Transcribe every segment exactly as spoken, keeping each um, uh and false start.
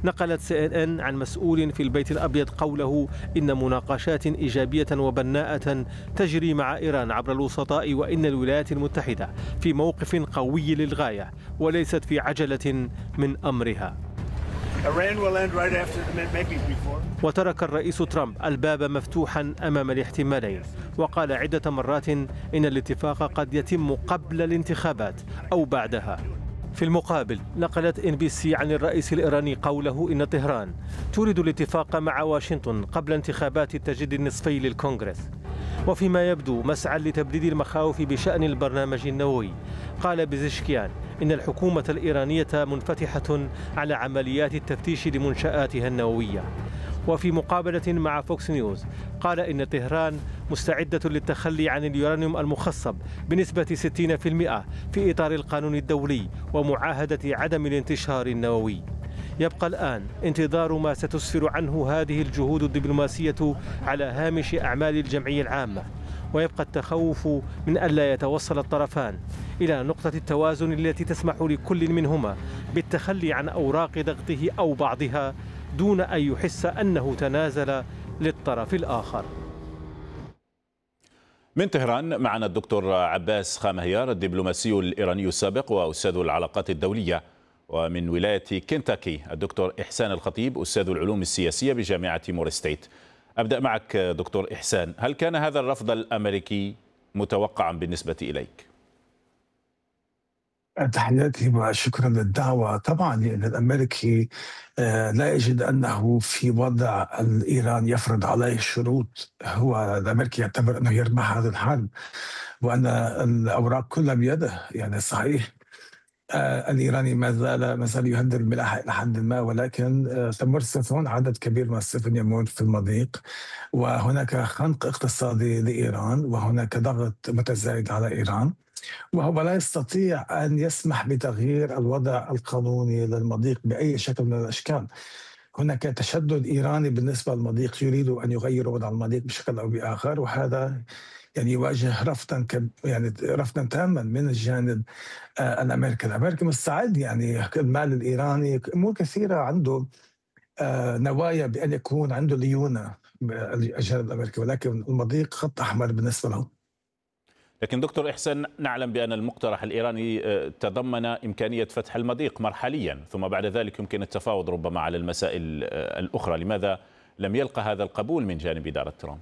نقلت سي إن إن عن مسؤول في البيت الأبيض قوله إن مناقشات إيجابية وبناءة تجري مع إيران عبر الوسطاء، وإن الولايات المتحدة في موقف قوي للغاية وليست في عجلة من أمرها. وترك الرئيس ترامب الباب مفتوحا أمام الاحتمالين، وقال عدة مرات إن الاتفاق قد يتم قبل الانتخابات أو بعدها. في المقابل نقلت إن بي سي عن الرئيس الإيراني قوله إن طهران تريد الاتفاق مع واشنطن قبل انتخابات التجديد النصفي للكونغرس. وفيما يبدو مسعى لتبديد المخاوف بشأن البرنامج النووي، قال بزشكيان إن الحكومة الإيرانية منفتحة على عمليات التفتيش لمنشآتها النووية. وفي مقابلة مع فوكس نيوز قال إن طهران مستعدة للتخلي عن اليورانيوم المخصب بنسبة ستين بالمئة في إطار القانون الدولي ومعاهدة عدم الانتشار النووي. يبقى الآن انتظار ما ستسفر عنه هذه الجهود الدبلوماسية على هامش أعمال الجمعية العامة، ويبقى التخوف من ألا يتوصل الطرفان إلى نقطة التوازن التي تسمح لكل منهما بالتخلي عن أوراق ضغطه أو بعضها دون أن يحس أنه تنازل للطرف الآخر. من طهران معنا الدكتور عباس خامهيار، الدبلوماسي الإيراني السابق وأستاذ العلاقات الدولية. ومن ولاية كنتاكي الدكتور إحسان الخطيب، أستاذ العلوم السياسية بجامعة مور ستيت. أبدأ معك دكتور إحسان، هل كان هذا الرفض الأمريكي متوقعا بالنسبة إليك؟ تحياتي وشكرا للدعوة. طبعا لأن الأمريكي لا يجد أنه في وضع الإيران يفرض عليه الشروط. هو الأمريكي يعتبر أنه يربح هذا الحرب وأن الأوراق كلها بيده. يعني صحيح الإيراني ما زال ما زال يهدد الملاحة إلى حد ما، ولكن تمر سفن عدد كبير من السفن يموت في المضيق، وهناك خنق اقتصادي لإيران، وهناك ضغط متزايد على إيران، وهو لا يستطيع أن يسمح بتغيير الوضع القانوني للمضيق بأي شكل من الأشكال. هناك تشدد إيراني بالنسبة للمضيق، يريد أن يغير وضع المضيق بشكل أو بآخر، وهذا يعني يواجه رفضا يعني رفضا تاما من الجانب آه الامريكي. الامريكي مستعد، يعني المال الايراني امور كثيره عنده آه نوايا بان يكون عنده ليونه الجانب الامريكي، ولكن المضيق خط احمر بالنسبه له. لكن دكتور إحسان، نعلم بأن المقترح الإيراني تضمن إمكانية فتح المضيق مرحليا، ثم بعد ذلك يمكن التفاوض ربما على المسائل الأخرى. لماذا لم يلقى هذا القبول من جانب إدارة ترامب؟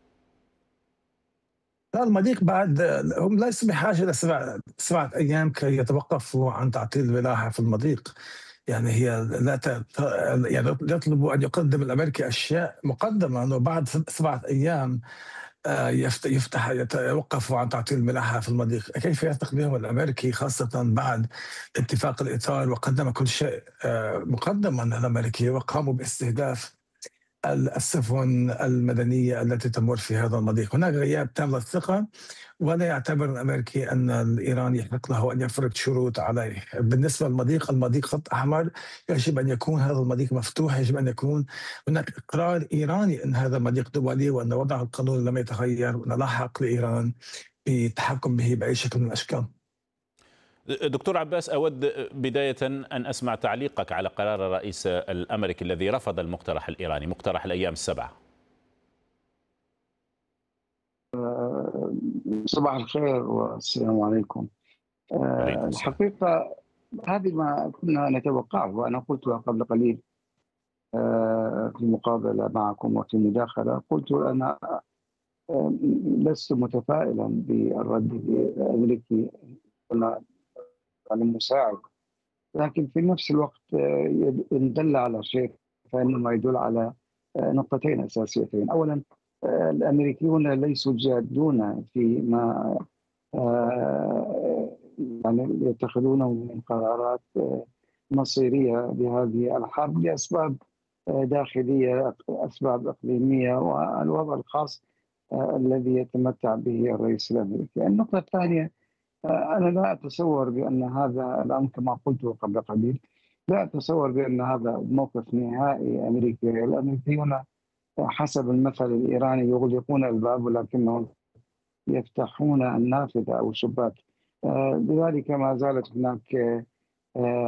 المضيق بعد هم ليسوا بحاجه لسبعه سبعه ايام كي يتوقفوا عن تعطيل الملاحه في المضيق. يعني هي لا ت... يعني يطلبوا ان يقدم الامريكي اشياء مقدمه انه بعد سبعه ايام يفتح يتوقفوا عن تعطيل الملاحه في المضيق. كيف يثق بهم الامريكي خاصه بعد اتفاق الاطار وقدم كل شيء مقدما الامريكي، وقاموا باستهداف السفن المدنية التي تمر في هذا المضيق. هناك غياب تام للثقة، ولا يعتبر الأمريكي أن الإيراني يحق له أن يفرض شروط عليه. بالنسبة للمضيق، المضيق خط أحمر، يجب أن يكون هذا المضيق مفتوح، يجب أن يكون هناك إقرار إيراني أن هذا مضيق دولي، وأن وضع القانون لم يتغير، وأن لا حق لإيران بالتحكم به بأي شكل من الأشكال. دكتور عباس، أود بداية أن أسمع تعليقك على قرار الرئيس الأمريكي الذي رفض المقترح الإيراني، مقترح الأيام السبعة. صباح الخير والسلام عليكم. الحقيقة هذه ما كنا نتوقعه، وأنا قلتها قبل قليل في مقابلة معكم وفي مداخلة. قلت أنا لست متفائلا بالرد الأمريكي المساعد، لكن في نفس الوقت إن دل على شيء فإنما يدل على نقطتين أساسيتين. أولا، الأمريكيون ليسوا جادون فيما يعني يتخذونه من قرارات مصيرية بهذه الحرب لأسباب داخلية، أسباب إقليمية، والوضع الخاص الذي يتمتع به الرئيس الأمريكي. النقطة الثانية، أنا لا أتصور بأن هذا الأمر كما قلت قبل قليل، لا أتصور بأن هذا موقف نهائي أمريكي. الأمريكيون حسب المثل الإيراني يغلقون الباب ولكنهم يفتحون النافذة أو الشباك. لذلك ما زالت هناك